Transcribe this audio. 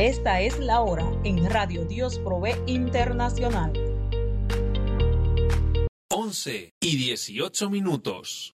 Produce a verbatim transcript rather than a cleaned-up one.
Esta es la hora en Radio Dios Provee Internacional. once y dieciocho minutos.